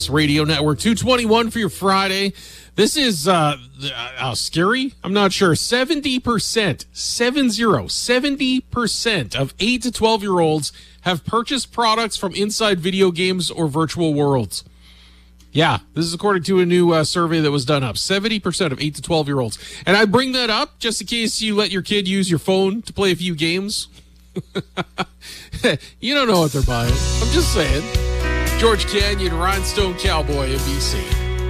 Radio Network 221 for your Friday. This is scary. I'm not sure. 70% of 8 to 12-year-olds have purchased products from inside video games or virtual worlds. Yeah, this is according to a new survey that was done up. 70% of 8 to 12-year-olds. And I bring that up just in case you let your kid use your phone to play a few games. You don't know what they're buying. I'm just saying. George Canyon, Rhinestone Cowboy, NBC.